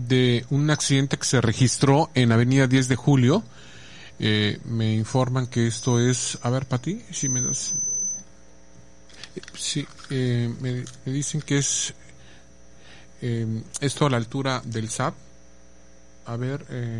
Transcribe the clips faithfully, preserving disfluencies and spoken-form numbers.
de un accidente que se registró en Avenida diez de Julio. Eh, me informan que esto es... A ver, Pati, si me das... Eh, sí, eh, me, me dicen que es... Eh, esto a la altura del S A P. A ver... Eh,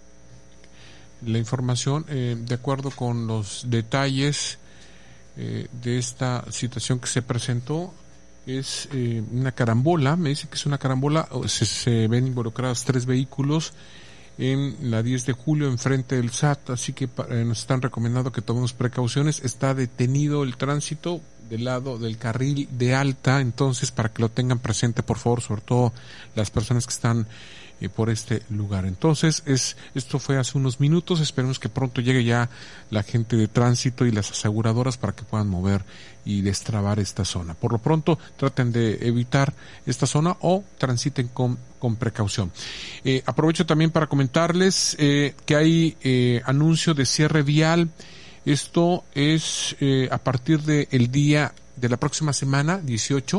la información, eh, de acuerdo con los detalles eh, de esta situación que se presentó, es eh, una carambola. Me dice que es una carambola. Se, se ven involucrados tres vehículos en la diez de julio enfrente del S A T, así que eh, nos están recomendando que tomemos precauciones. Está detenido el tránsito del lado del carril de alta, entonces para que lo tengan presente, por favor, sobre todo las personas que están eh, por este lugar. Entonces, es esto fue hace unos minutos. Esperemos que pronto llegue ya la gente de tránsito y las aseguradoras para que puedan mover y destrabar esta zona. Por lo pronto, traten de evitar esta zona o transiten con, con precaución. Eh, aprovecho también para comentarles eh, que hay eh, anuncio de cierre vial. Esto es eh, a partir del día de la próxima semana, dieciocho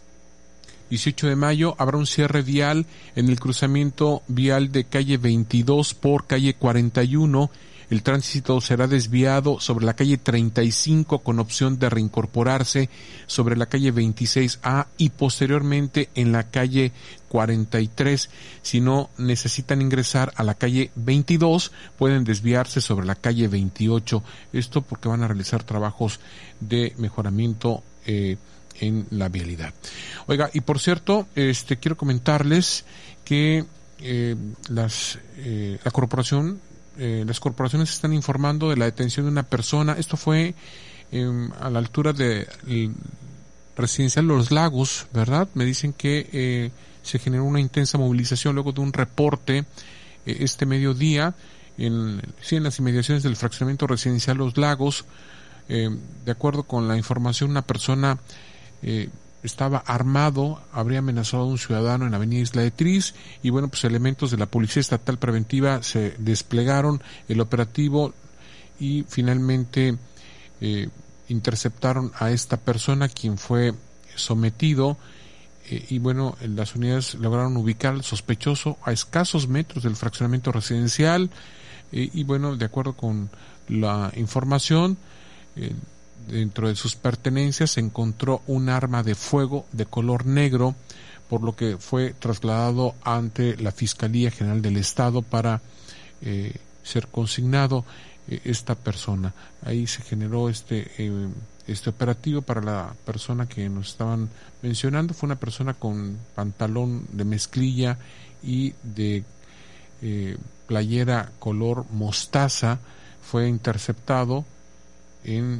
de mayo, habrá un cierre vial en el cruzamiento vial de calle veintidós por calle cuarenta y uno. El tránsito será desviado sobre la calle treinta y cinco con opción de reincorporarse sobre la calle veintiséis A y posteriormente en la calle cuarenta y tres. Si no necesitan ingresar a la calle veintidós, pueden desviarse sobre la calle veintiocho. Esto porque van a realizar trabajos de mejoramiento eh, en la vialidad. Oiga, y por cierto, este quiero comentarles que eh, las eh, la corporación Eh, las corporaciones están informando de la detención de una persona. Esto fue eh, a la altura de el residencial Los Lagos, ¿verdad? Me dicen que eh, se generó una intensa movilización luego de un reporte eh, este mediodía en, sí, en las inmediaciones del fraccionamiento residencial Los Lagos. Eh, de acuerdo con la información, una persona eh, estaba armado, habría amenazado a un ciudadano en la avenida Isla de Tris, y bueno, pues elementos de la Policía Estatal Preventiva se desplegaron el operativo y finalmente eh, interceptaron a esta persona, quien fue sometido, eh, y bueno, las unidades lograron ubicar al sospechoso a escasos metros del fraccionamiento residencial, eh, y bueno, de acuerdo con la información, eh, dentro de sus pertenencias se encontró un arma de fuego de color negro, por lo que fue trasladado ante la Fiscalía General del Estado para eh, ser consignado eh, esta persona. Ahí se generó este eh, este operativo para la persona que nos estaban mencionando. Fue una persona con pantalón de mezclilla y de eh, playera color mostaza. Fue interceptado en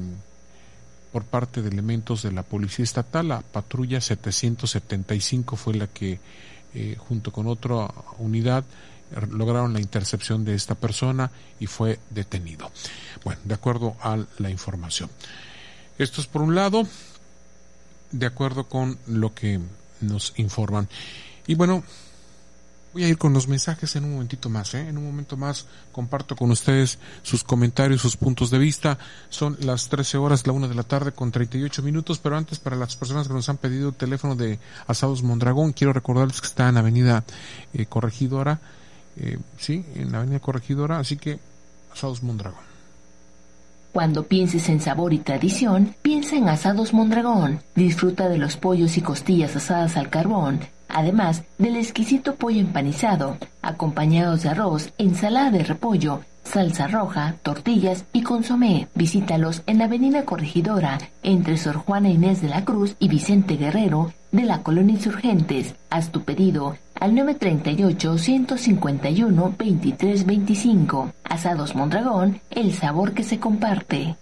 por parte de elementos de la Policía Estatal. La patrulla setecientos setenta y cinco fue la que eh, junto con otra unidad lograron la intercepción de esta persona y fue detenido. Bueno, de acuerdo a la información. Esto es por un lado, de acuerdo con lo que nos informan. Y bueno, voy a ir con los mensajes en un momentito más, ¿eh? En un momento más comparto con ustedes sus comentarios, sus puntos de vista. Son las trece horas, la una de la tarde con treinta y ocho minutos, pero antes, para las personas que nos han pedido el teléfono de Asados Mondragón, quiero recordarles que está en Avenida eh, Corregidora, eh, sí, en Avenida Corregidora, así que Asados Mondragón. Cuando pienses en sabor y tradición, piensa en Asados Mondragón. Disfruta de los pollos y costillas asadas al carbón, además del exquisito pollo empanizado, acompañados de arroz, ensalada de repollo, salsa roja, tortillas y consomé. Visítalos en la Avenida Corregidora, entre Sor Juana Inés de la Cruz y Vicente Guerrero, de la Colonia Insurgentes. Haz tu pedido al nueve treinta y ocho, ciento cincuenta y uno, veintitrés veinticinco. Asados Mondragón, el sabor que se comparte.